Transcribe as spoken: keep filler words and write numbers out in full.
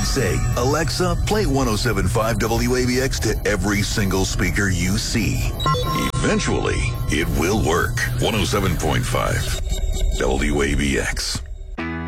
Say, Alexa, play one oh seven point five W A B X to every single speaker you see. Eventually, it will work. one oh seven point five W A B X.